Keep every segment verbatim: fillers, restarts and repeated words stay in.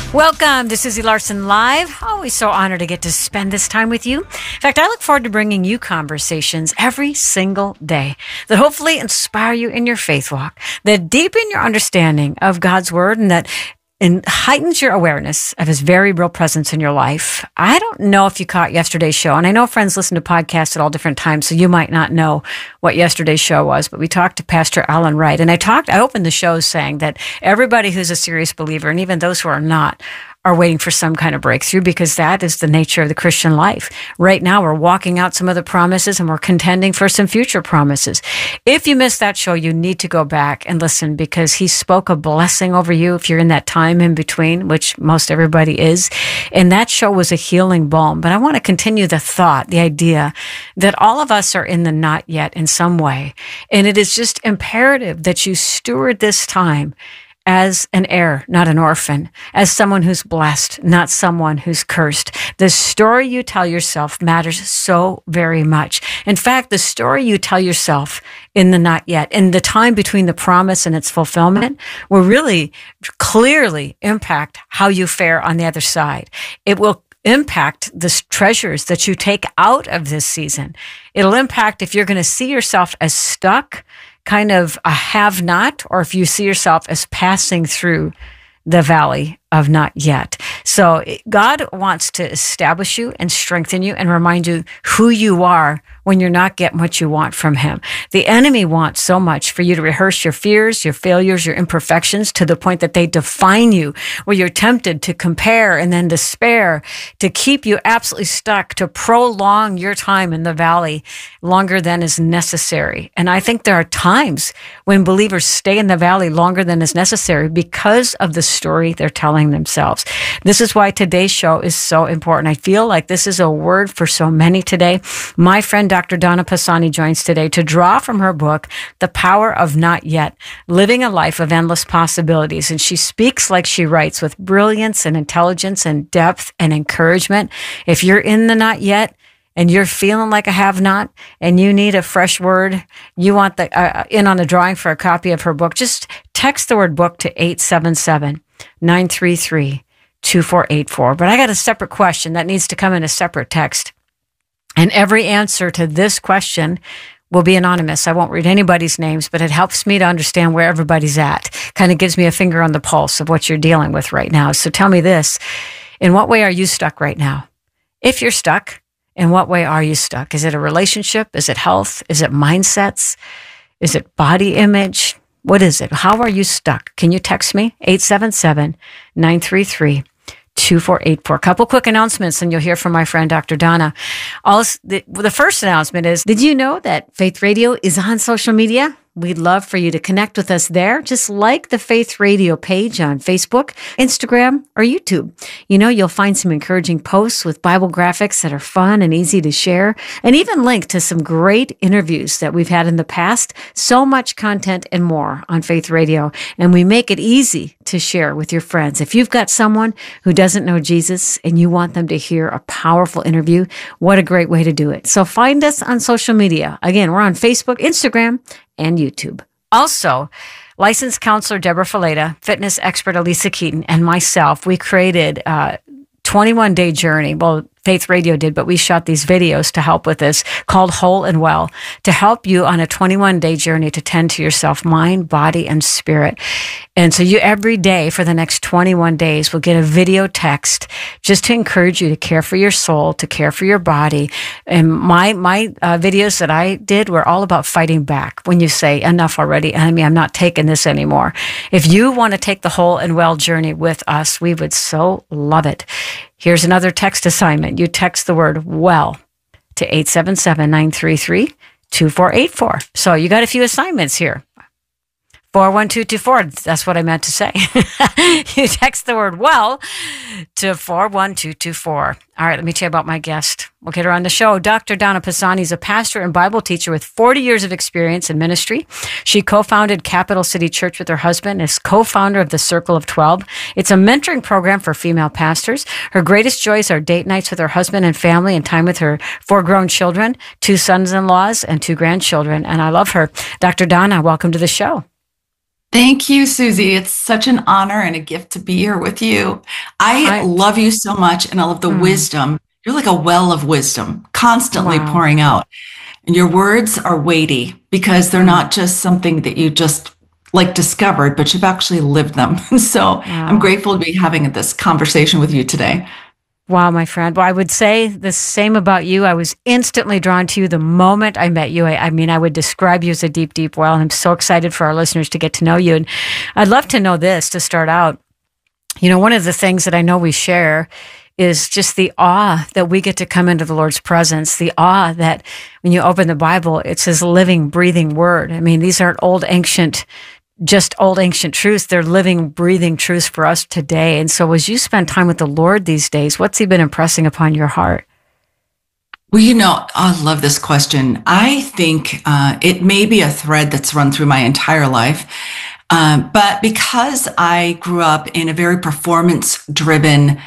Welcome to Susie Larson Live. Always so honored to get to spend this time with you. In fact, I look forward to bringing you conversations every single day that hopefully inspire you in your faith walk, that deepen your understanding of God's Word, and that and heightens your awareness of His very real presence in your life. I don't know if you caught yesterday's show, and I know friends listen to podcasts at all different times, so you might not know what yesterday's show was, but we talked to Pastor Alan Wright, and I talked, I opened the show saying that everybody who's a serious believer, and even those who are not, are waiting for some kind of breakthrough, because that is the nature of the Christian life. Right now, we're walking out some of the promises and we're contending for some future promises. If you missed that show, you need to go back and listen, because he spoke a blessing over you if you're in that time in between, which most everybody is. And that show was a healing balm. But I want to continue the thought, the idea that all of us are in the not yet in some way. And it is just imperative that you steward this time as an heir, not an orphan, as someone who's blessed, not someone who's cursed. The story you tell yourself matters so very much. In fact, the story you tell yourself in the not yet, in the time between the promise and its fulfillment, will really clearly impact how you fare on the other side. It will impact the treasures that you take out of this season. It'll impact if you're going to see yourself as stuck, kind of a have not, or if you see yourself as passing through the valley of not yet. So God wants to establish you and strengthen you and remind you who you are when you're not getting what you want from Him. The enemy wants so much for you to rehearse your fears, your failures, your imperfections to the point that they define you, where you're tempted to compare and then despair, to keep you absolutely stuck, to prolong your time in the valley longer than is necessary. And I think there are times when believers stay in the valley longer than is necessary because of the story they're telling themselves. This is why today's show is so important. I feel like this is a word for so many today. My friend Doctor Donna Pisani joins today to draw from her book, The Power of Not Yet, Living a Life of Endless Possibilities. And she speaks like she writes, with brilliance and intelligence and depth and encouragement. If you're in the not yet, and you're feeling like a have-not, and you need a fresh word, you want the uh, in on the drawing for a copy of her book, just text the word book to eight seven seven, nine three three, two four eight four. But I got a separate question that needs to come in a separate text. And every answer to this question will be anonymous. I won't read anybody's names, but it helps me to understand where everybody's at. Kind of gives me a finger on the pulse of what you're dealing with right now. So tell me this, in what way are you stuck right now? If you're stuck, in what way are you stuck? Is it a relationship? Is it health? Is it mindsets? Is it body image? What is it? How are you stuck? Can you text me? eight seven seven, nine three three, two four eight four. A couple quick announcements, and you'll hear from my friend, Doctor Donna. Also, the, the first announcement is, did you know that Faith Radio is on social media? We'd love for you to connect with us there. Just like the Faith Radio page on Facebook, Instagram, or YouTube. You know, you'll find some encouraging posts with Bible graphics that are fun and easy to share, and even link to some great interviews that we've had in the past. So much content and more on Faith Radio, and we make it easy to share with your friends. If you've got someone who doesn't know Jesus and you want them to hear a powerful interview, what a great way to do it. So find us on social media. Again, we're on Facebook, Instagram, and YouTube. Also, licensed counselor Deborah Fileta, fitness expert Elisa Keaton, and myself, we created a twenty-one day journey. Well, Faith Radio did, but we shot these videos to help with this, called Whole and Well, to help you on a twenty-one day journey to tend to yourself, mind, body, and spirit. And so you every day for the next twenty-one days will get a video text just to encourage you to care for your soul, to care for your body. And my my uh, videos that I did were all about fighting back. When you say, enough already, enemy, I'm not taking this anymore. If you want to take the Whole and Well journey with us, we would so love it. Here's another text assignment. You text the word well to eight seven seven, nine three three, two four eight four. So you got a few assignments here. four one two two four. That's what I meant to say. You text the word well to four one two two four. All right, let me tell you about my guest. We'll get her on the show. Doctor Donna Pisani is a pastor and Bible teacher with forty years of experience in ministry. She co-founded Capital City Church with her husband, is co-founder of the Circle of twelve. It's a mentoring program for female pastors. Her greatest joys are date nights with her husband and family and time with her four grown children, two sons-in-laws, and two grandchildren. And I love her. Doctor Donna, welcome to the show. Thank you, Susie. It's such an honor and a gift to be here with you. I I, love you so much and all of the mm, wisdom. You're like a well of wisdom, constantly wow. pouring out. And your words are weighty because they're Mm, not just something that you just like discovered, but you've actually lived them. So I'm wow. grateful to be having this conversation with you today. Wow, my friend. Well, I would say the same about you. I was instantly drawn to you the moment I met you. I, I mean, I would describe you as a deep, deep well, and I'm so excited for our listeners to get to know you. And I'd love to know this to start out. You know, one of the things that I know we share is just the awe that we get to come into the Lord's presence, the awe that when you open the Bible, it's His living, breathing word. I mean, these aren't old, ancient just old ancient truths. They're living, breathing truths for us today. And so as you spend time with the Lord these days, what's He been impressing upon your heart? Well, you know, I love this question. I think uh, it may be a thread that's run through my entire life. Um, but because I grew up in a very performance driven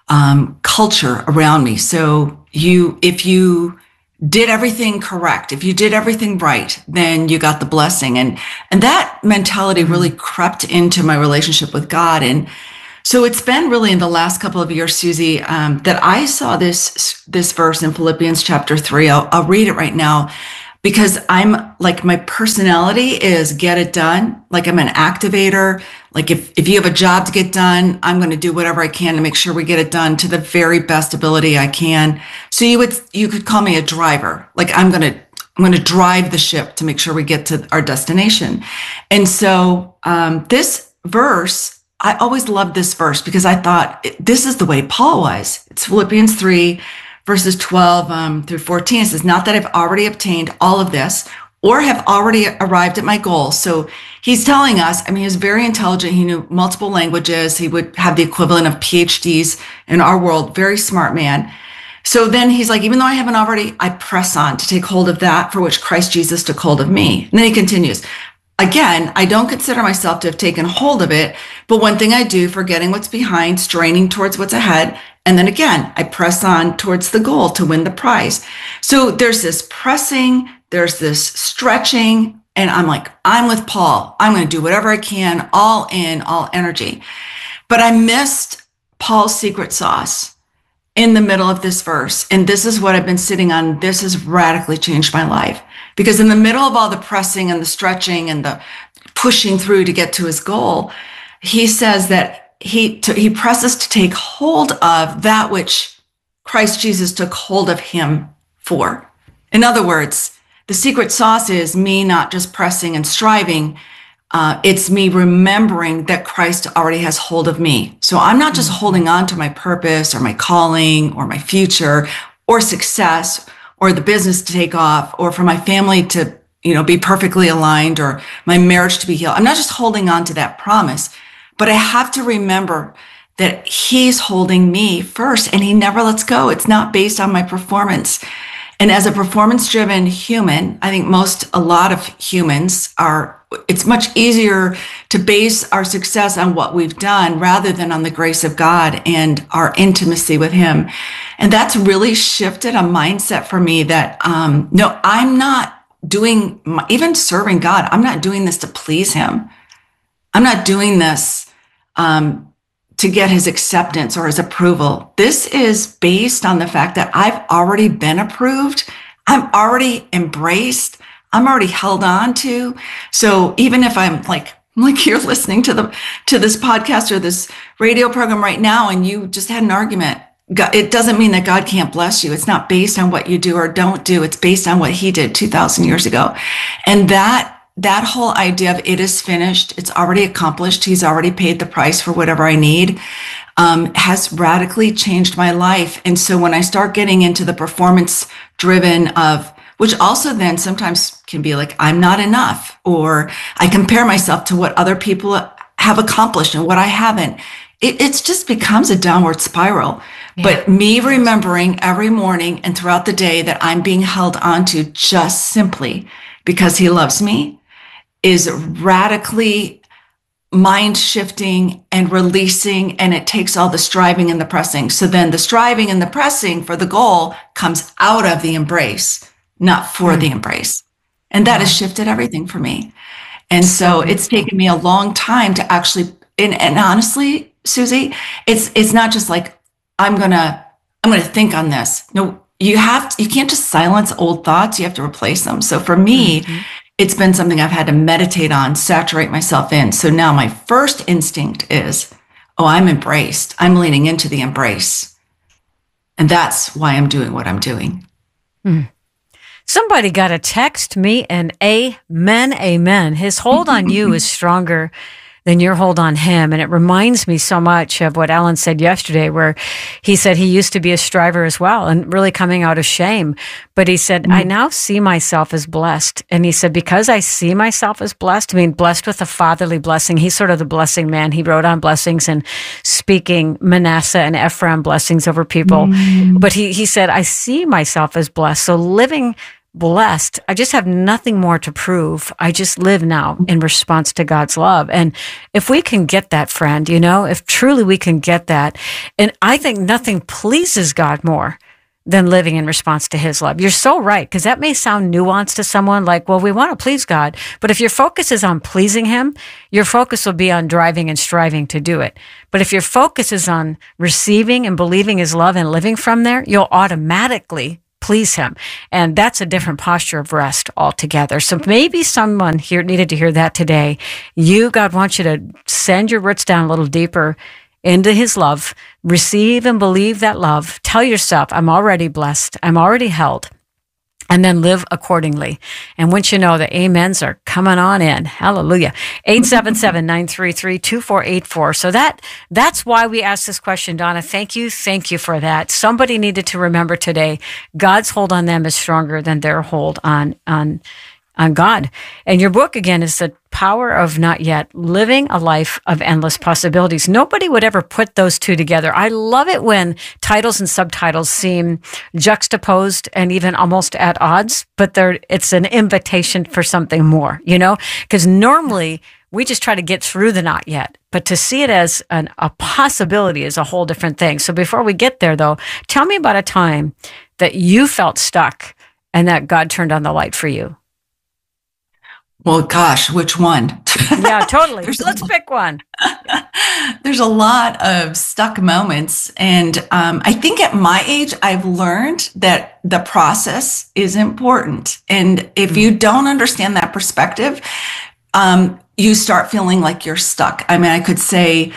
um, culture around me, so you, if you did everything correct, if you did everything right, then you got the blessing. And, and that mentality really Mm, crept into my relationship with God. And so it's been really in the last couple of years, Susie, um, that I saw this this verse in Philippians chapter three. I'll, I'll read it right now because I'm like my personality is get it done. Like I'm an activator. Like if if you have a job to get done, I'm going to do whatever I can to make sure we get it done to the very best ability I can. So you would you could call me a driver. Like I'm going to I'm going to drive the ship to make sure we get to our destination. And so um, this verse I always loved this verse because I thought this is the way Paul was. It's Philippians three, verses twelve um, through fourteen. It says, not that I've already obtained all of this or have already arrived at my goal. So he's telling us, I mean, he was very intelligent. He knew multiple languages. He would have the equivalent of P H Ds in our world, very smart man. So then he's like, even though I haven't already, I press on to take hold of that for which Christ Jesus took hold of me. And then he continues, again, I don't consider myself to have taken hold of it, but one thing I do, forgetting what's behind, straining towards what's ahead. And then again, I press on towards the goal to win the prize. So there's this pressing, there's this stretching, and I'm like, I'm with Paul. I'm going to do whatever I can, all in, all energy. But I missed Paul's secret sauce in the middle of this verse. And this is what I've been sitting on. This has radically changed my life. Because in the middle of all the pressing and the stretching and the pushing through to get to his goal, he says that he, to, he presses to take hold of that which Christ Jesus took hold of him for. In other words, the secret sauce is me not just pressing and striving. Uh, it's me remembering that Christ already has hold of me. So I'm not just mm, holding on to my purpose or my calling or my future or success or the business to take off or for my family to, you know, be perfectly aligned or my marriage to be healed. I'm not just holding on to that promise, but I have to remember that he's holding me first and he never lets go. It's not based on my performance. And as a performance driven human, I think most, a lot of humans are, it's much easier to base our success on what we've done rather than on the grace of God and our intimacy with him. And that's really shifted a mindset for me that, um, no, I'm not doing, even serving God, I'm not doing this to please him. I'm not doing this, um, to get his acceptance or his approval. This is based on the fact that I've already been approved. I'm already embraced. I'm already held on to. So even if I'm like, like you're listening to the, to this podcast or this radio program right now, and you just had an argument, God, it doesn't mean that God can't bless you. It's not based on what you do or don't do. It's based on what he did two thousand years ago. And that that whole idea of it is finished, it's already accomplished, he's already paid the price for whatever I need, um, has radically changed my life. And so when I start getting into the performance driven of, which also then sometimes can be like, I'm not enough, or I compare myself to what other people have accomplished and what I haven't. It it's just becomes a downward spiral. yeah. But me remembering every morning and throughout the day that I'm being held onto just simply because he loves me is radically mind shifting and releasing, and it takes all the striving and the pressing. So then the striving and the pressing for the goal comes out of the embrace, not for Mm, the embrace. And that has wow. shifted everything for me. And so it's taken me a long time to actually, and, and honestly, Susie, it's it's not just like I'm gonna I'm gonna think on this. No, you have to, you can't just silence old thoughts. You have to replace them. So for me, mm-hmm. it's been something I've had to meditate on, saturate myself in. So now my first instinct is, oh, I'm embraced. I'm leaning into the embrace. And that's why I'm doing what I'm doing. Hmm. Somebody got to text me an amen, amen. His hold on you is stronger than your hold on him. And it reminds me so much of what Alan said yesterday, where he said he used to be a striver as well and really coming out of shame. But he said, mm-hmm. I now see myself as blessed. And he said, because I see myself as blessed, I mean, blessed with a fatherly blessing. He's sort of the blessing man. He wrote on blessings and speaking Manasseh and Ephraim blessings over people. Mm-hmm. But he, he said, I see myself as blessed. So living blessed, I just have nothing more to prove. I just live now in response to God's love. And if we can get that, friend, you know, if truly we can get that, and I think nothing pleases God more than living in response to his love. You're so right, because that may sound nuanced to someone like, well, we want to please God. But if your focus is on pleasing him, your focus will be on driving and striving to do it. But if your focus is on receiving and believing his love and living from there, you'll automatically please him. And that's a different posture of rest altogether. So maybe someone here needed to hear that today. You, God wants you to send your roots down a little deeper into his love, receive and believe that love. Tell yourself, I'm already blessed. I'm already held. And then live accordingly. And once you know the amens are coming on in, hallelujah. eight seven seven, nine three three, two four eight four. So that, that's why we asked this question, Donna. Thank you. Thank you for that. Somebody needed to remember today, God's hold on them is stronger than their hold on, on, on God. And your book, again, is The Power of Not Yet, Living a Life of Endless Possibilities. Nobody would ever put those two together. I love it when titles and subtitles seem juxtaposed and even almost at odds, but they're, it's an invitation for something more, you know? Because normally we just try to get through the not yet, but to see it as an, a possibility is a whole different thing. So before we get there, though, tell me about a time that you felt stuck and that God turned on the light for you. Well, gosh, which one? Yeah, totally. Let's pick one. There's a lot of stuck moments. And um, I think at my age, I've learned that the process is important. And if you don't understand that perspective, um, you start feeling like you're stuck. I mean, I could say,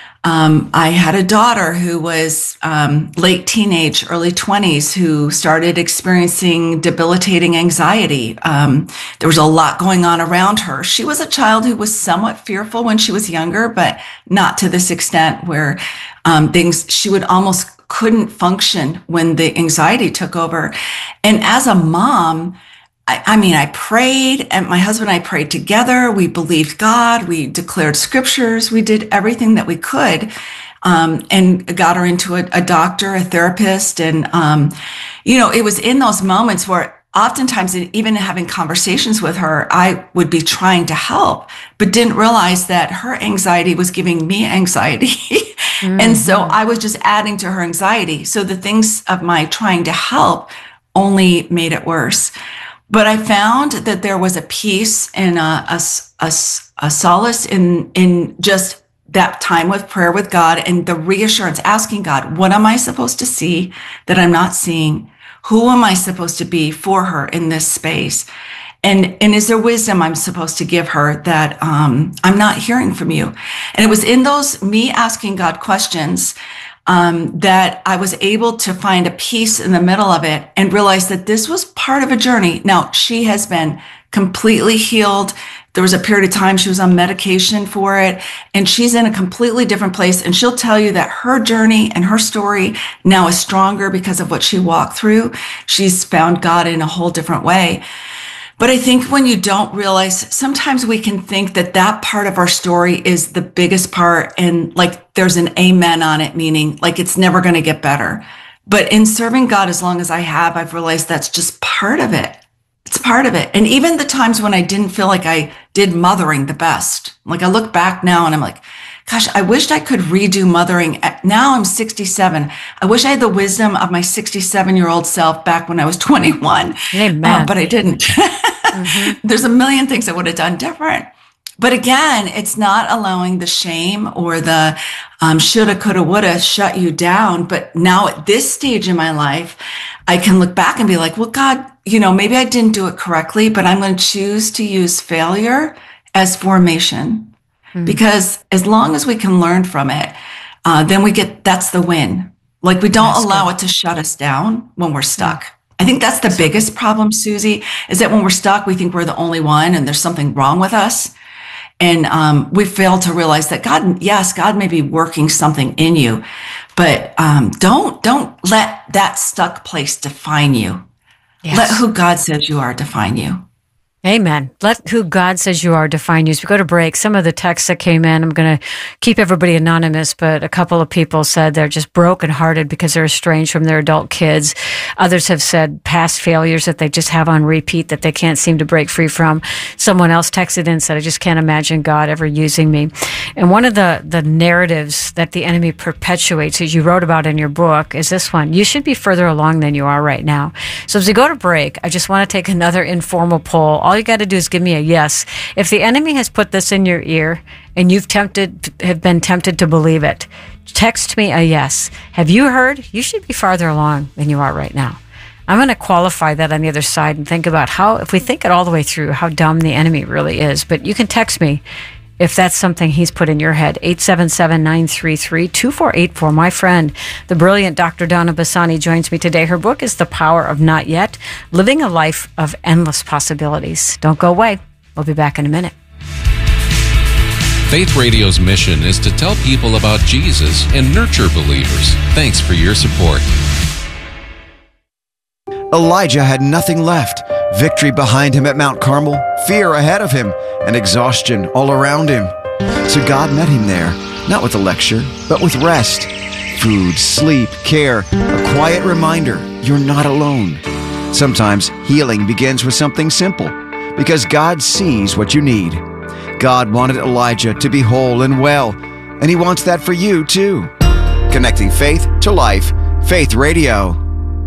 Um, I had a daughter who was um, late teenage, early twenties, who started experiencing debilitating anxiety. Um, there was a lot going on around her. She was a child who was somewhat fearful when she was younger, but not to this extent where um, things, she would almost couldn't function when the anxiety took over. And as a mom, I, I mean, I prayed, and my husband and I prayed together. We believed God. We declared scriptures. We did everything that we could, um, and got her into a, a doctor, a therapist. And, um, you know, it was in those moments where oftentimes, even having conversations with her, I would be trying to help, but didn't realize that her anxiety was giving me anxiety. Mm-hmm. And so I was just adding to her anxiety. So the things of my trying to help only made it worse. But I found that there was a peace and a, a, a, a solace in, in just that time with prayer with God and the reassurance, asking God, what am I supposed to see that I'm not seeing? Who am I supposed to be for her in this space? And, and is there wisdom I'm supposed to give her that um, I'm not hearing from you? And it was in those, me asking God questions, Um, that I was able to find a peace in the middle of it and realize that this was part of a journey. Now, she has been completely healed. There was a period of time she was on medication for it, and she's in a completely different place. And she'll tell you that her journey and her story now is stronger because of what she walked through. She's found God in a whole different way. But I think when you don't realize, sometimes we can think that that part of our story is the biggest part, and like there's an amen on it, meaning like it's never going to get better. But in serving God as long as I have, I've realized that's just part of it. It's part of it. And even the times when I didn't feel like I did mothering the best, like I look back now and I'm like, gosh, I wished I could redo mothering. Now I'm sixty-seven. I wish I had the wisdom of my sixty-seven-year-old self back when I was twenty-one. Amen. Uh, but I didn't. Mm-hmm. There's a million things I would have done different. But again, it's not allowing the shame or the um, shoulda, coulda, woulda shut you down. But now at this stage in my life, I can look back and be like, well, God, you know, maybe I didn't do it correctly, but I'm going to choose to use failure as formation. Mm-hmm. Because as long as we can learn from it, uh, then we get, that's the win. Like we don't that's allow good. it to shut us down when we're stuck. Mm-hmm. I think that's the biggest problem, Susie, is that when we're stuck, we think we're the only one and there's something wrong with us. And um, we fail to realize that God, yes, God may be working something in you, but um, don't don't let that stuck place define you. Yes. Let who God says you are define you. Amen. Let who God says you are define you. As we go to break, some of the texts that came in, I'm going to keep everybody anonymous, but a couple of people said they're just brokenhearted because they're estranged from their adult kids. Others have said past failures that they just have on repeat that they can't seem to break free from. Someone else texted in and said, I just can't imagine God ever using me. And one of the, the narratives that the enemy perpetuates, as you wrote about in your book, is this one. You should be further along than you are right now. So as we go to break, I just want to take another informal poll. All All you got to do is give me a yes. If the enemy has put this in your ear and you've tempted, have been tempted to believe it, text me a yes. Have you heard? You should be farther along than you are right now. I'm going to qualify that on the other side and think about how, if we think it all the way through, how dumb the enemy really is. But you can text me if that's something he's put in your head. eight seven seven, nine three three, two four eight four. My friend, the brilliant Doctor Donna Bassani, joins me today. Her book is The Power of Not Yet, Living a Life of Endless Possibilities. Don't go away. We'll be back in a minute. Faith Radio's mission is to tell people about Jesus and nurture believers. Thanks for your support. Elijah had nothing left. Victory behind him at Mount Carmel, fear ahead of him, and exhaustion all around him. So God met him there, not with a lecture, but with rest. Food, sleep, care, a quiet reminder you're not alone. Sometimes healing begins with something simple, because God sees what you need. God wanted Elijah to be whole and well, and He wants that for you too. Connecting faith to life, Faith Radio.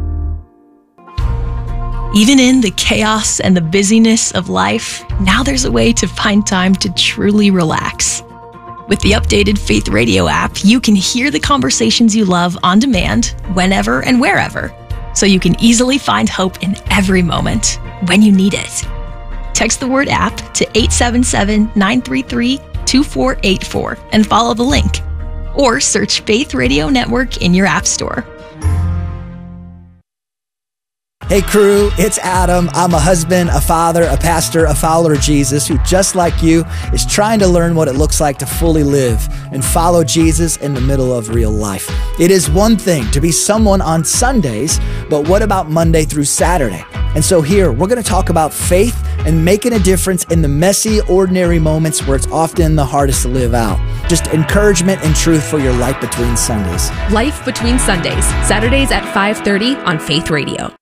Even in the chaos and the busyness of life, now there's a way to find time to truly relax. With the updated Faith Radio app, you can hear the conversations you love on demand, whenever and wherever, so you can easily find hope in every moment when you need it. Text the word app to eight seven seven, nine three three, two four eight four and follow the link. Or search Faith Radio Network in your app store. Hey crew, it's Adam. I'm a husband, a father, a pastor, a follower of Jesus who, just like you, is trying to learn what it looks like to fully live and follow Jesus in the middle of real life. It is one thing to be someone on Sundays, but what about Monday through Saturday? And so here, we're going to talk about faith and making a difference in the messy, ordinary moments where it's often the hardest to live out. Just encouragement and truth for your life between Sundays. Life Between Sundays, Saturdays at five thirty on Faith Radio.